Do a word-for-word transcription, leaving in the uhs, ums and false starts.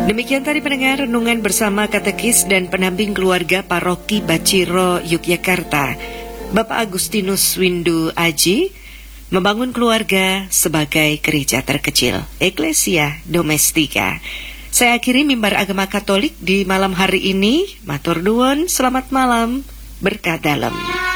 Demikian tadi pendengar renungan bersama katekis dan pendamping keluarga Paroki Baciro Yogyakarta, Bapak Agustinus Windu Aji, membangun keluarga sebagai gereja terkecil, Ecclesia Domestika. Saya akhiri mimbar agama Katolik di malam hari ini. Matur nuwun, selamat malam, berkah dalam.